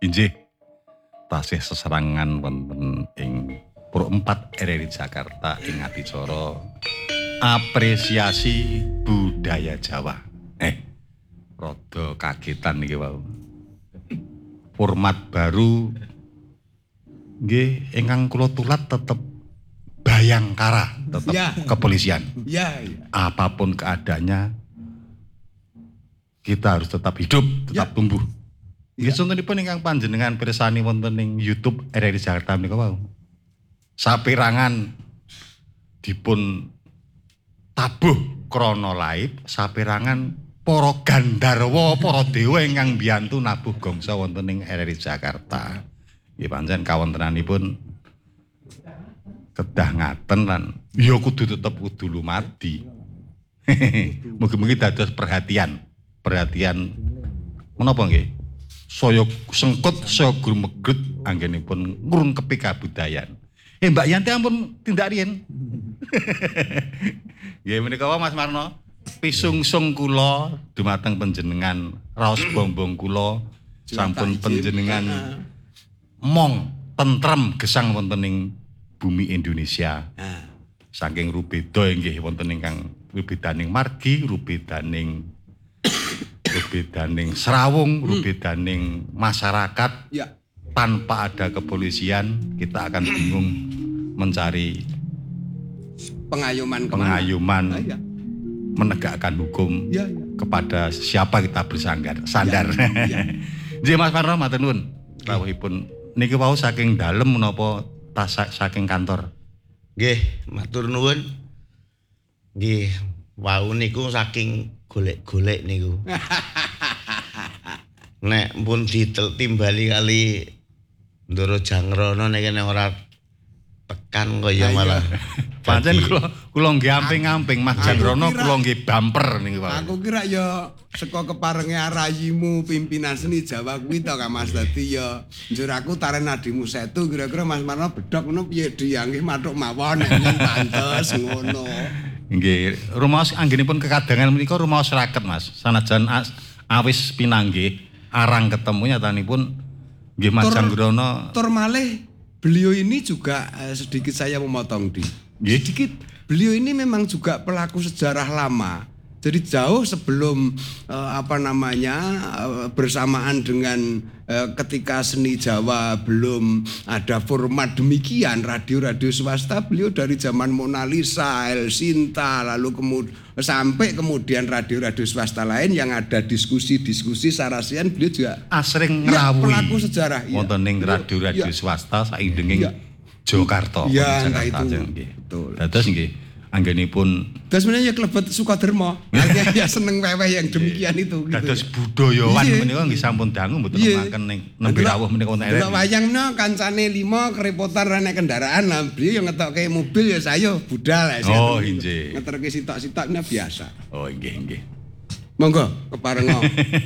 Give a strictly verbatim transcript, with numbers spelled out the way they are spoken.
Inggih. Tasih seserangan wonten ing Pro empat R R I Jakarta ing adicara apresiasi budaya Jawa. Eh, rada kagetan niki wau. Format baru nggih ingkang kula tulat tetep Bayangkara, tetep ya. Kepolisian. Ya, ya. Apapun keadaannya kita harus tetap hidup, tetap ya. Tumbuh. Nggih sontenipun ingkang panjenengan pirsani wonten ing YouTube R R I Jakarta menika wau. Saperangan dipun tabuh krana laib, saperangan para gandarwa, para dewa ingkang mbiyantu nabuh gongsa wonten ing R R I Jakarta. Nggih pancen kawontenanipun kedah ngaten lan ya kudu tetep kudu lumadi. Mugi-mugi dados perhatian, perhatian menapa nggih? Saya sengkut, saya grumeget anggenipun ngrungkepi kabudayan. Eh Mbak Yanti ampun tindak riyen. Nggih menika Mas Marno, pisungsung kula dumateng panjenengan raos bombong kula sampun panjenengan mong tentrem gesang wonten ing bumi Indonesia. Saking rubeda inggih wonten ingkang rubedaning margi, rubedaning rubedaning serawung, rubedaning masyarakat. Ya. Tanpa ada kepolisian kita akan bingung mencari pengayuman pengayuman ah, ya. menegakkan hukum ya, ya. Kepada siapa kita bersandar sandar. Nggih ya, ya. Mas Marno matur nuwun rawuhipun niki wau saking dalem menapa tas saking kantor. Nggih matur nuwun. Nggih wau niku saking golek-golek niku. Nek pun ditimbali kali Ndoro Jangrono nek ora tekan kaya malah pancen kula kula nggih amping-amping Mas Jangrono kula nggih bumper niki Pak. Aku kira ya saka keparenge arayimu pimpinan seni Jawa kuwi to Kak Mas dadi ya njur aku taren adimu setu kira-kira Mas Marno bedhok ngono piye dianggih mathuk mawon nek pantes ngono. Nggih, rumaos anggenipun kekadangan menika rumaos raket Mas. Sanajan awis pinanggih arang ketemu nyatanipun nggih Mas Jangrono. Tur malih beliau ini juga eh, sedikit saya memotong di. Nggih. Sedikit. Beliau ini memang juga pelaku sejarah lama. Jadi jauh sebelum eh, apa namanya eh, bersamaan dengan eh, ketika seni Jawa belum ada format demikian radio-radio swasta, beliau dari zaman Mona Lisa, El Sinta, lalu kemudian sampai kemudian radio-radio swasta lain yang ada diskusi-diskusi sarasian, beliau juga asring ya, ngrawuhi pelaku sejarah. Wonten ing radio-radio ya. Swasta saindenging ya. Jakarta. Ya, enggak itu. Betul. Dados nggih anggenipun dan sebenarnya klebet Sukaderma akhirnya ya seneng weweh yang demikian itu gitu. Dados budayawan menika nggih sampun dangu mboten nemaken ning nembe rawuh menika wonten R R I. Delok wayang menika kancane lima kerepotan nek kendaraan lah beliau yang ngetokke mobil ya saya budal ya. Oh nggih. Ngeterke sitok-sitoknya biasa. Oh nggih nggih. Monggo keparenga.